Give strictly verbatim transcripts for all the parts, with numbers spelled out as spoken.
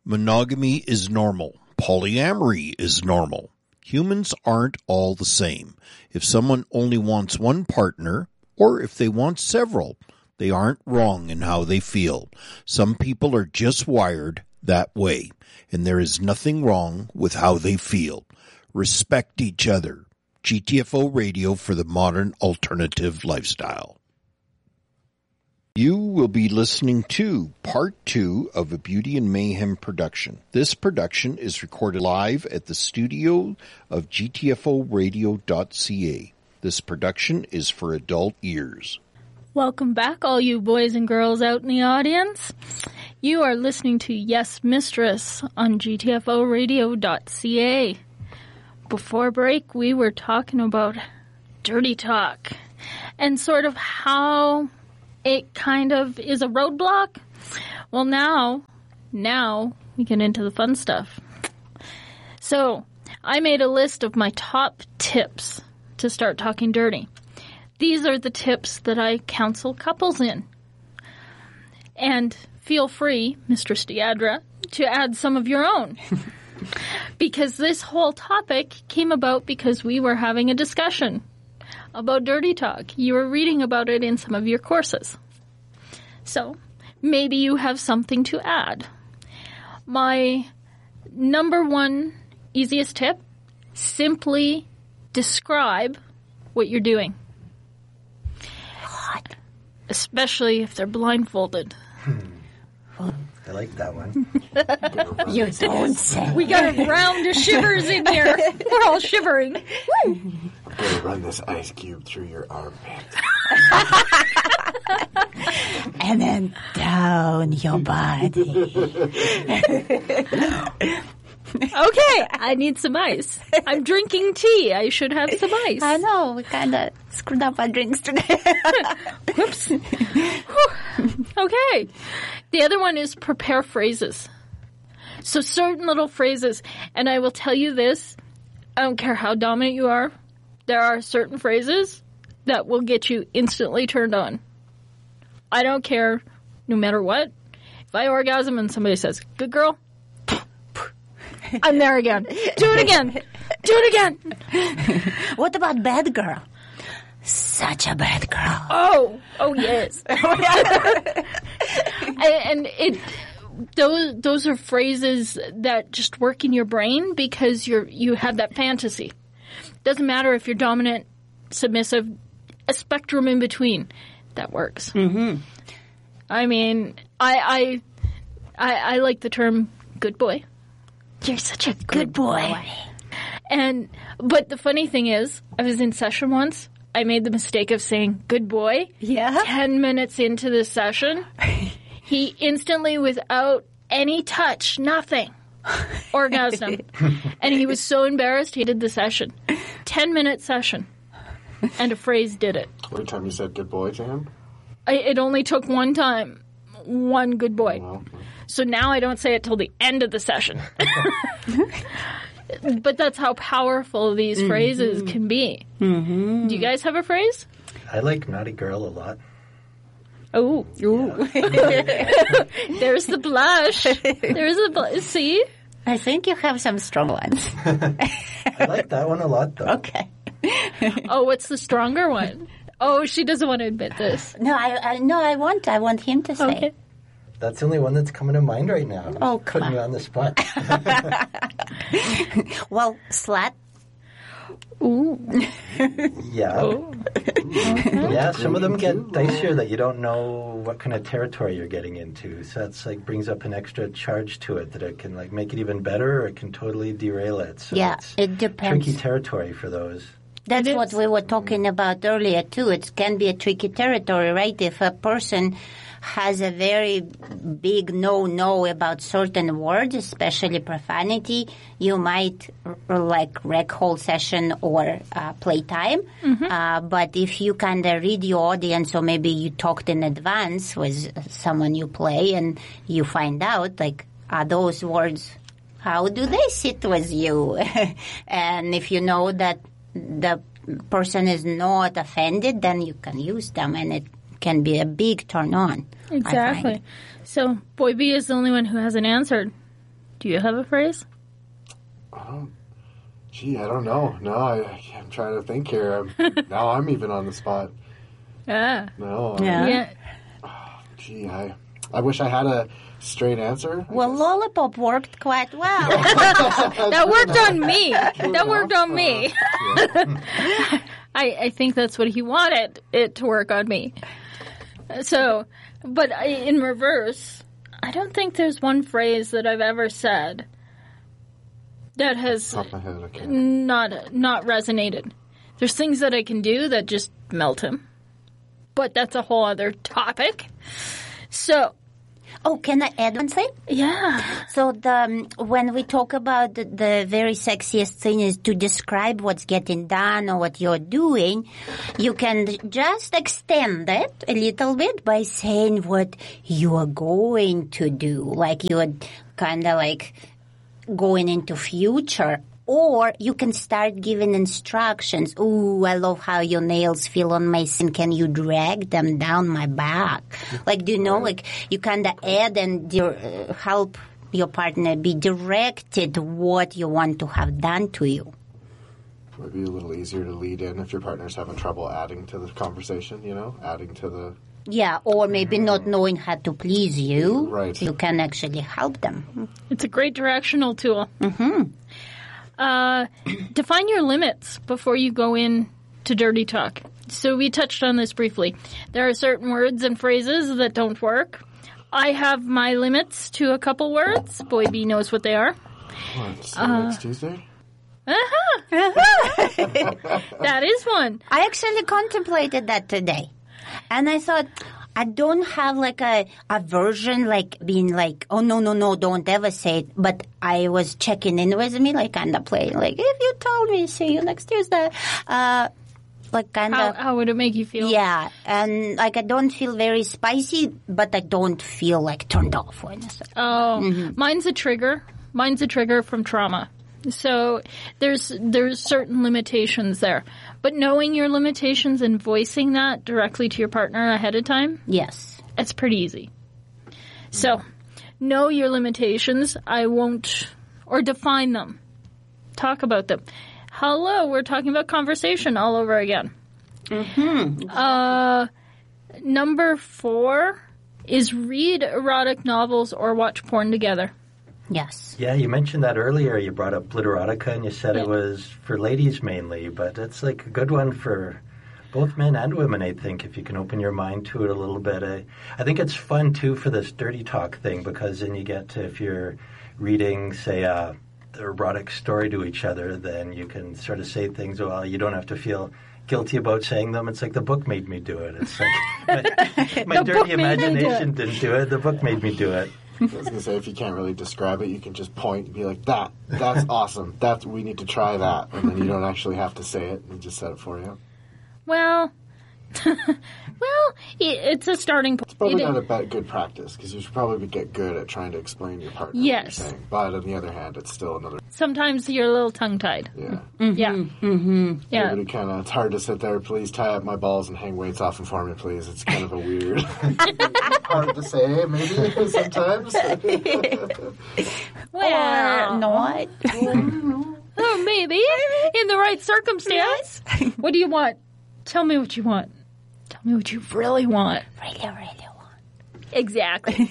Monogamy is normal. Polyamory is normal. Humans aren't all the same. If someone only wants one partner, or if they want several, they aren't wrong in how they feel. Some people are just wired that way, and there is nothing wrong with how they feel. Respect each other. G T F O Radio for the modern alternative lifestyle. You will be listening to part two of a Beauty and Mayhem production. This production is recorded live at the studio of G T F O radio dot C A. This production is for adult ears. Welcome back, all you boys and girls out in the audience. You are listening to Yes Mistress on G T F O radio dot C A. Before break, we were talking about dirty talk and sort of how it kind of is a roadblock. Well, now, now we get into the fun stuff. So, I made a list of my top tips to start talking dirty. These are the tips that I counsel couples in. And feel free, Mistress Deidre, to add some of your own. Because this whole topic came about because we were having a discussion about dirty talk. You were reading about it in some of your courses. So, maybe you have something to add. My number one easiest tip, simply describe what you're doing. What? Especially if they're blindfolded. Hmm. I like that one. You don't say. We got a round of shivers in here. We're all shivering. Woo! I'm going to run this ice cube through your armpit. And then down your body. Okay, I need some ice. I'm drinking tea. I should have some ice. I know. We kind of screwed up our drinks today. Whoops. Okay. The other one is prepare phrases. So certain little phrases. And I will tell you this. I don't care how dominant you are. There are certain phrases that will get you instantly turned on. I don't care no matter what. If I orgasm and somebody says, good girl, I'm there again. Do it again. Do it again. What about bad girl? Such a bad girl. Oh, oh yes. and, and it, those those are phrases that just work in your brain because you're you have that fantasy. Doesn't matter if you're dominant, submissive, a spectrum in between. That works. Mm-hmm. I mean, I, I I I like the term "good boy." You're such a good, good boy. boy. And but the funny thing is, I was in session once. I made the mistake of saying "good boy." Yeah. Ten minutes into the session, he instantly, without any touch, nothing, orgasm, and he was so embarrassed he did the session. Ten minute session, and a phrase did it. Every time you said "good boy" to him, I, it only took one time, one good boy. well, So now I don't say it till the end of the session. But that's how powerful these mm-hmm. phrases can be. Mm-hmm. Do you guys have a phrase? I like naughty girl a lot. Oh. Ooh. Yeah. There's the blush. There's the blush. See? I think you have some strong ones. I like that one a lot, though. Okay. Oh, what's the stronger one? Oh, she doesn't want to admit this. No, I, I no, I want. I want him to say. Okay. That's the only one that's coming to mind right now. I'm Oh, come putting on. you on the spot. Well, slut. Ooh. Yeah. Oh. Yeah, some of them get dicier that you don't know what kind of territory you're getting into. So that's like brings up an extra charge to it that it can like make it even better or it can totally derail it. So Yeah, it's it depends. tricky territory for those. That's It what is. we were talking about earlier, too. It can be a tricky territory, right? If a person has a very big no-no about certain words, especially profanity, you might r- like wreck whole session or uh, playtime. Mm-hmm. Uh, but if you kind of read your audience, or maybe you talked in advance with someone you play and you find out, like, are those words, how do they sit with you? And if you know that the person is not offended, then you can use them, and it can be a big turn on. Exactly. So, Boy B is the only one who hasn't answered. Do you have a phrase? I don't. Gee, I don't know. No, I, I'm trying to think here. I'm, now I'm even on the spot. Yeah. No. Yeah. Yeah. Gee, I. I wish I had a straight answer. I Well, guess. lollipop worked quite well. That worked on me. That worked on me. Yeah. I, I think that's what he wanted it to work on me. So, but I, in reverse, I don't think there's one phrase that I've ever said that has Top of my head, I can't. not not resonated. There's things that I can do that just melt him, but that's a whole other topic. So, Oh, can I add one thing? yeah, So the um, when we talk about the, the very sexiest thing is to describe what's getting done or what you're doing, you can just extend it a little bit by saying what you are going to do, like you're kind of like going into future. Or you can start giving instructions. Ooh, I love how your nails feel on my skin. Can you drag them down my back? Like, do you know, like, you kind of add and di- uh, help your partner be directed to what you want to have done to you. Might be a little easier to lead in if your partner's having trouble adding to the conversation, you know, adding to the... Yeah, or maybe not knowing how to please you. Right. You can actually help them. it's a great directional tool. Mm-hmm. Uh, define your limits before you go in to dirty talk. So we touched on this briefly. There are certain words and phrases that don't work. I have my limits to a couple words. Boy B knows what they are. What, so Uh, next Tuesday? That is one. I actually contemplated that today. And I thought, I don't have like a, a version like being like, oh, no, no, no, don't ever say it. But I was checking in with me, like kind of playing, like, if you told me, see you next Tuesday. Uh, like kind How, of, how would it make you feel? yeah. And like I don't feel very spicy, but I don't feel like turned off when I say. Oh, mine's a trigger. Mine's a trigger from trauma. So there's there's certain limitations there. But knowing your limitations and voicing that directly to your partner ahead of time, Yes. it's pretty easy. So know your limitations. I won't, or define them. Talk about them. Hello, we're talking about conversation all over again. Mm-hmm. Uh, number four is read erotic novels or watch porn together. Yes. Yeah, you mentioned that earlier. You brought up Glitterotica, and you said Yeah. it was for ladies mainly, but it's like a good one for both men and women, I think, if you can open your mind to it a little bit. I, I think it's fun, too, for this dirty talk thing, because then you get to, if you're reading, say, a erotic story to each other, then you can sort of say things, well, you don't have to feel guilty about saying them. It's like the book made me do it. It's like my, my The book dirty made me do it. imagination didn't do it. The book made me do it. I was going to say, if you can't really describe it, you can just point and be like, that, that's awesome. That's, we need to try that. And then you don't actually have to say it. They just said it for you. Well, well, it, it's a starting point. Probably It- not a bad, good practice, because you should probably get good at trying to explain to your partner Yes. what you're saying. But on the other hand, it's still another, sometimes you're a little tongue-tied. yeah. Yeah. Mm-hmm. Yeah. Everybody kind of, it's hard to sit there, please tie up my balls and hang weights off them for me, please. It's kind of a weird, hard to say, maybe, sometimes. Well, Or not. oh, maybe. In the right circumstance. What do you want? Tell me what you want. Tell me what you really want. Really, really want. Exactly.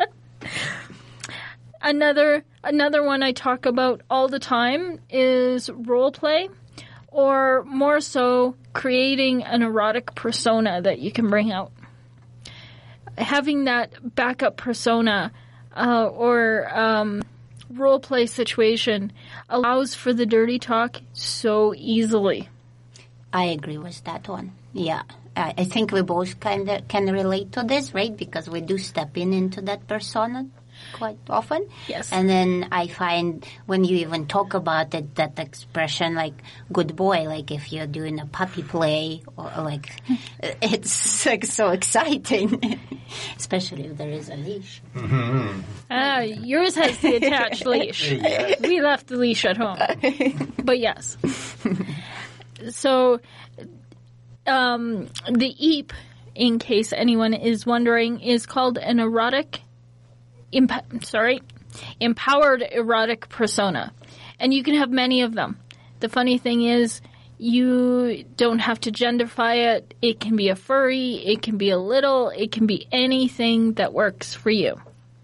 another another one I talk about all the time is role play, or more so creating an erotic persona that you can bring out. Having that backup persona uh, or um, role play situation allows for the dirty talk so easily. I agree with that one. Yeah. I, I think we both kind of can relate to this, right? Because we do step in into that persona quite often. Yes. And then I find when you even talk about it, that expression like good boy, like if you're doing a puppy play or like it's like so exciting, especially if there is a leash. Ah, yours has the attached leash. Yeah. We left the leash at home. But yes. So, um, the E A P, in case anyone is wondering, is called an erotic imp- sorry, empowered erotic persona. And you can have many of them. The funny thing is, you don't have to genderify it. It can be a furry, it can be a little, it can be anything that works for you.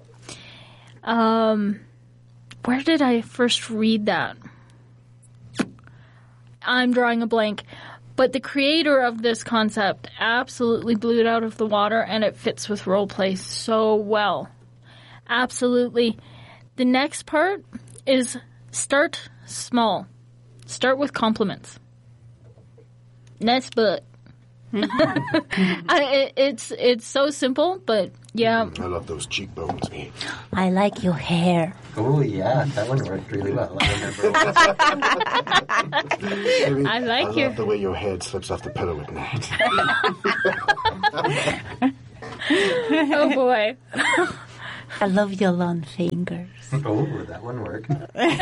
Um, where did I first read that? I'm drawing a blank. But the creator of this concept absolutely blew it out of the water, and it fits with roleplay so well. Absolutely. The next part is start small. Start with compliments. Nice butt. I, it, it's it's so simple, but yeah. I love those cheekbones, me. I like your hair. Oh, yeah, that one worked really well. I remember. Maybe, I like I your- love the way your head slips off the pillow at night. Oh boy. I love your long fingers. Oh, that one worked.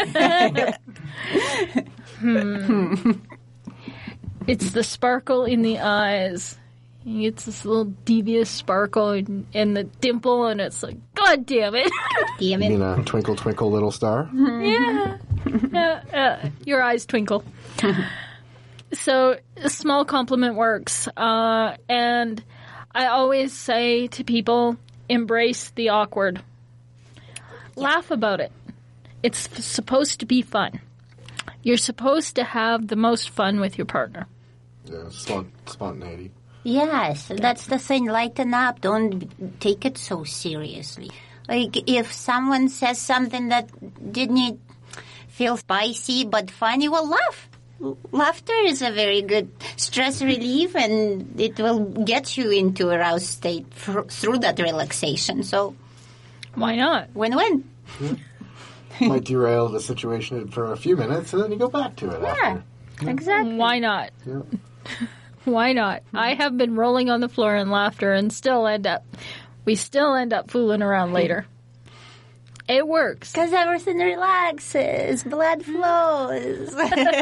It's the sparkle in the eyes. It's this little devious sparkle in, in the dimple, and it's like, God damn it. Damn You it. mean a twinkle, twinkle, little star? Yeah. Yeah, uh, your eyes twinkle. So, a small compliment works. Uh, and I always say to people, embrace the awkward. Laugh about it. It's f- supposed to be fun. You're supposed to have the most fun with your partner. Yeah, spont- spontaneity. Yes, that's the thing. Lighten up. Don't take it so seriously. Like, if someone says something that didn't feel spicy but funny, well, laugh. Laughter is a very good stress relief, and it will get you into a aroused state fr- through that relaxation. So, Why not? win-win. Might derail the situation for a few minutes, and then you go back to it Yeah, after. exactly. Why not? Yeah. Why not? I have been rolling on the floor in laughter and still end up, we still end up fooling around later. It works. Because everything relaxes, blood flows.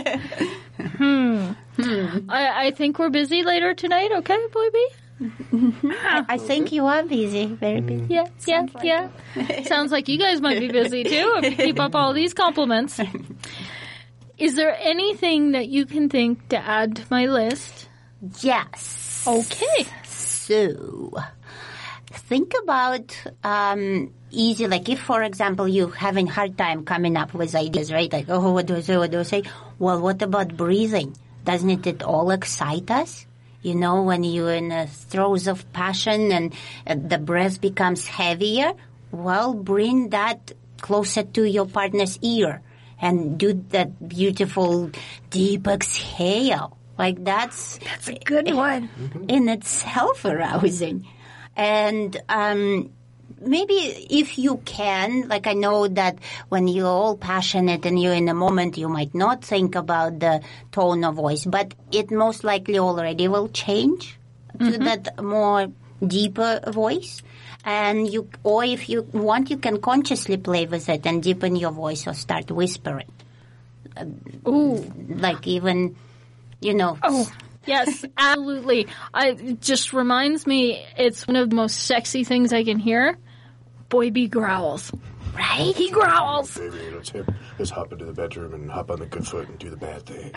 I, I think we're busy later tonight, okay, Boy B? I think you are busy, very busy. Yeah, yeah, yeah. Sounds like you guys might be busy too if you keep up all these compliments. Is there anything that you can think to add to my list? Yes. Okay. So, think about um, easy, like if, for example, you're having a hard time coming up with ideas, right? Like, oh, what do I say, what do I say? Well, what about breathing? Doesn't it all excite us? You know, when you're in the throes of passion and uh, the breath becomes heavier, well, bring that closer to your partner's ear and do that beautiful deep exhale. Like that's That's a good one. in itself arousing. And um, maybe if you can, like I know that when you're all passionate and you're in a moment, you might not think about the tone of voice, but it most likely already will change to that more deeper voice. And you, or if you want, you can consciously play with it and deepen your voice or start whispering. Ooh. Like even, you know. Oh, yes, absolutely. I, it just reminds me, it's one of the most sexy things I can hear. Boy B growls. Right? He growls. Baby, let's, hip, let's hop into the bedroom and hop on the good foot and do the bad thing.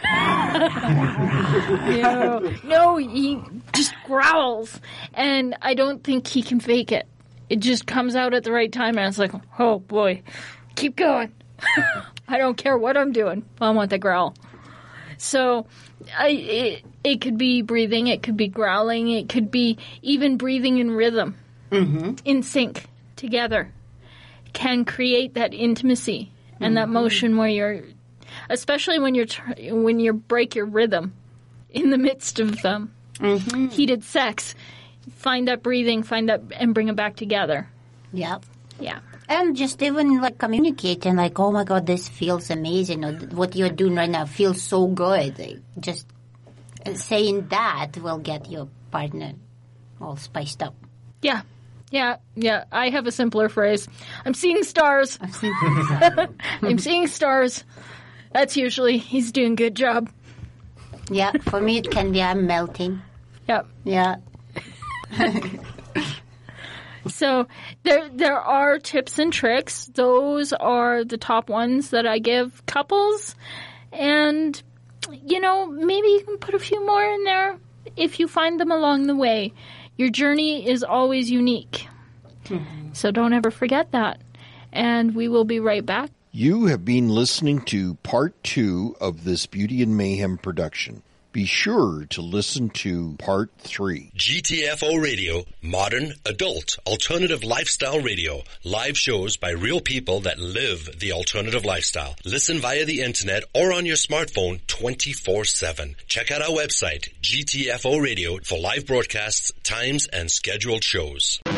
No, no, he just growls. And I don't think he can fake it. It just comes out at the right time, and it's like, oh boy, keep going. I don't care what I'm doing. I want the growl. So, I, it, it could be breathing, it could be growling, it could be even breathing in rhythm, mm-hmm. in sync, together, can create that intimacy and mm-hmm. that motion where you're, especially when you're tr- when you break your rhythm in the midst of um, mm-hmm. heated sex, find that breathing, find that, and bring it back together. Yep. Yeah. And just even like communicating, like, oh my God, this feels amazing, or what you're doing right now feels so good. Like, just saying that will get your partner all spiced up. Yeah. Yeah. Yeah. I have a simpler phrase. I'm seeing stars. I'm seeing stars. That's usually, he's doing a good job. Yeah. For me, it can be I'm melting. Yeah. Yeah. So there there are tips and tricks. Those are the top ones that I give couples. And, you know, maybe you can put a few more in there if you find them along the way. Your journey is always unique. Mm-hmm. So don't ever forget that. And we will be right back. You have been listening to part two of this Beauty and Mayhem production. Be sure to listen to part three. G T F O Radio, modern, adult, alternative lifestyle radio. Live shows by real people that live the alternative lifestyle. Listen via the internet or on your smartphone twenty-four seven. Check out our website, G T F O Radio, for live broadcasts, times, and scheduled shows.